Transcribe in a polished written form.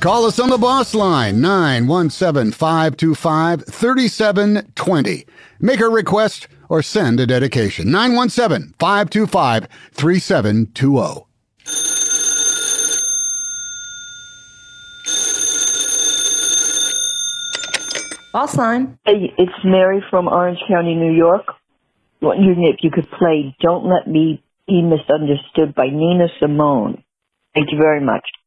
Call us on the boss line, 917-525-3720. Make a request or send a dedication, 917-525-3720. Boss line. Hey, it's Mary from Orange County, New York. Wondering if you could play Don't Let Me Be Misunderstood by Nina Simone. Thank you very much.